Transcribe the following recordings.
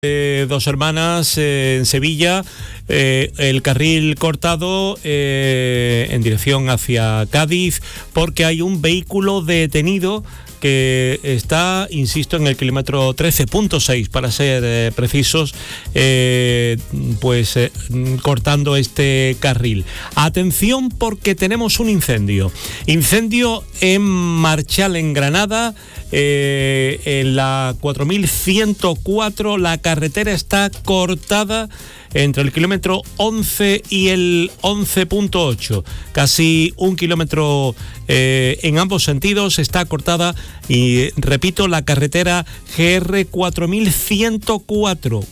Dos Hermanas en Sevilla, el carril cortado en dirección hacia Cádiz porque hay un vehículo detenido que está, insisto, en el kilómetro 13.6 para ser precisos, cortando este carril. Atención porque tenemos un incendio en Marchal, en Granada, en la 4104. La carretera está cortada entre el kilómetro 11 y el 11.8, casi un kilómetro en ambos sentidos está cortada. Y repito, la carretera GR 4104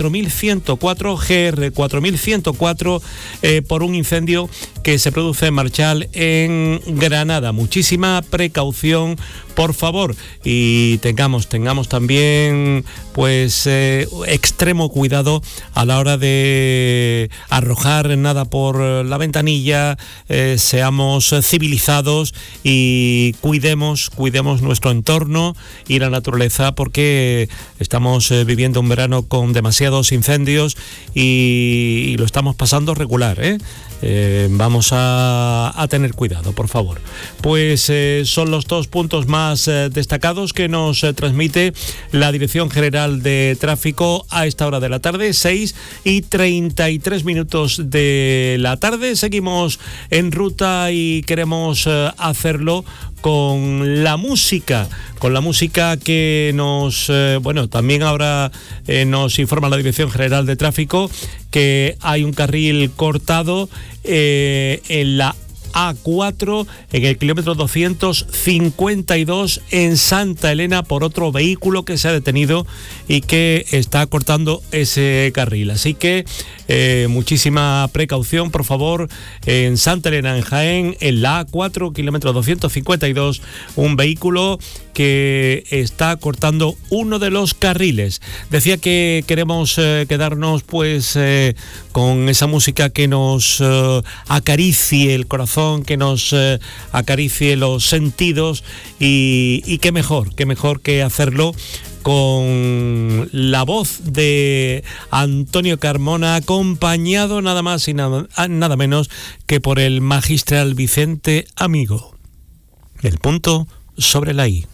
GR 4104 por un incendio que se produce en Marchal, en Granada. Muchísima precaución, por favor, y tengamos también extremo cuidado a la hora de arrojar nada por la ventanilla. Seamos civilizados y cuidemos nuestro entorno y la naturaleza, porque estamos viviendo un verano con demasiados incendios y lo estamos pasando regular, vamos a tener cuidado, por favor. Son los dos puntos más destacados que nos transmite la Dirección General de Tráfico a esta hora de la tarde, 6:33 de la tarde. Seguimos en ruta y queremos hacerlo con la música que nos, también ahora nos informa la Dirección General de Tráfico que hay un carril cortado en la A4, en el kilómetro 252 en Santa Elena, por otro vehículo que se ha detenido y que está cortando ese carril. Así que muchísima precaución, por favor, en Santa Elena, en Jaén, en la A4, kilómetro 252, un vehículo que está cortando uno de los carriles. Decía que queremos quedarnos con esa música que nos acaricie el corazón, que nos acaricie los sentidos, y qué mejor que hacerlo con la voz de Antonio Carmona, acompañado nada más y nada menos que por el magistral Vicente Amigo. El punto sobre la I.